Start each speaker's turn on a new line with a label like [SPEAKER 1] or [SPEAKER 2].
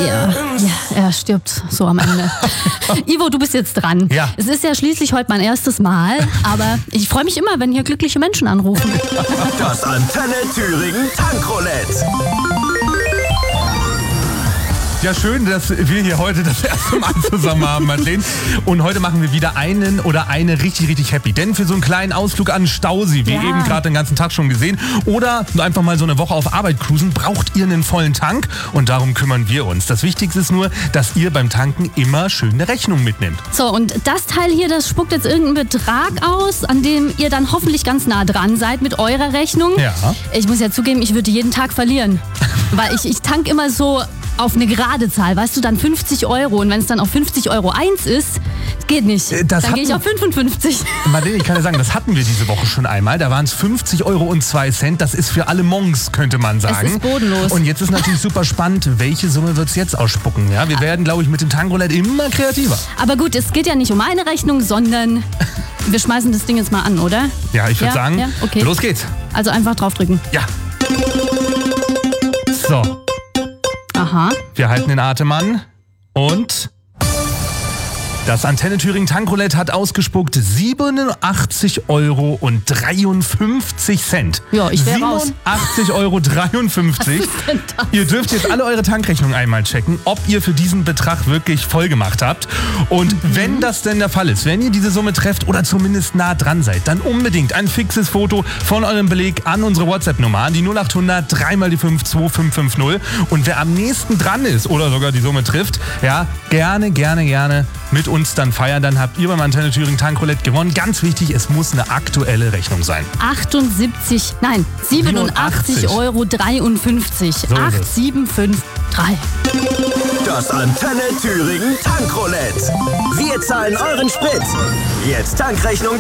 [SPEAKER 1] Ja, er stirbt so am Ende. Ivo, du bist jetzt dran.
[SPEAKER 2] Ja.
[SPEAKER 1] Es ist ja schließlich heute mein erstes Mal, aber ich freue mich immer, wenn hier glückliche Menschen anrufen.
[SPEAKER 3] Das Antenne Thüringen Tankroulette.
[SPEAKER 2] Ja, schön, dass wir hier heute das erste Mal zusammen haben, Madeleine. Und heute machen wir wieder einen oder eine richtig happy. Denn für so einen kleinen Ausflug an Stausee, wie eben gerade den ganzen Tag schon gesehen, oder einfach mal so eine Woche auf Arbeit cruisen, braucht ihr einen vollen Tank. Und darum kümmern wir uns. Das Wichtigste ist nur, dass ihr beim Tanken immer schön eine Rechnung mitnehmt.
[SPEAKER 1] So, und das Teil hier, das spuckt jetzt irgendeinen Betrag aus, an dem ihr dann hoffentlich ganz nah dran seid mit eurer Rechnung.
[SPEAKER 2] Ja.
[SPEAKER 1] Ich muss ja zugeben, ich würde jeden Tag verlieren. Weil ich tank immer so auf eine gerade Zahl, weißt du, dann 50 Euro. Und wenn es dann auf 50,01 € ist, geht nicht. Dann gehe ich auf 55.
[SPEAKER 2] Madeleine, ich kann ja sagen, das hatten wir diese Woche schon einmal. Da waren es 50,02 €. Das ist für alle Monks, könnte man sagen.
[SPEAKER 1] Es ist bodenlos.
[SPEAKER 2] Und jetzt ist natürlich super spannend, welche Summe wird es jetzt ausspucken. Ja, wir werden, glaube ich, mit dem Tankroulette immer kreativer.
[SPEAKER 1] Aber gut, es geht ja nicht um eine Rechnung, sondern wir schmeißen das Ding jetzt mal an, oder?
[SPEAKER 2] Ja, ich würde sagen,
[SPEAKER 1] okay.
[SPEAKER 2] Los geht's.
[SPEAKER 1] Also einfach draufdrücken.
[SPEAKER 2] Ja. So.
[SPEAKER 1] Aha.
[SPEAKER 2] Wir halten den Atem an und das Antenne Thüringen Tankroulette hat ausgespuckt 87,53 €.
[SPEAKER 1] Ja, ich wäre raus.
[SPEAKER 2] 87,53 €. Ihr dürft jetzt alle eure Tankrechnungen einmal checken, ob ihr für diesen Betrag wirklich voll gemacht habt. Und wenn das denn der Fall ist, wenn ihr diese Summe trefft oder zumindest nah dran seid, dann unbedingt ein fixes Foto von eurem Beleg an unsere WhatsApp-Nummer, an die 0800 3 mal die 5 2550. Und wer am nächsten dran ist oder sogar die Summe trifft, ja, gerne mit uns dann feiern. Dann habt ihr beim Antenne Thüringen Tankroulette gewonnen. Ganz wichtig, es muss eine aktuelle Rechnung sein.
[SPEAKER 1] 87,53 €.
[SPEAKER 2] So
[SPEAKER 1] 8753.
[SPEAKER 3] Das Antenne Thüringen Tankroulette. Wir zahlen euren Sprit. Jetzt Tankrechnung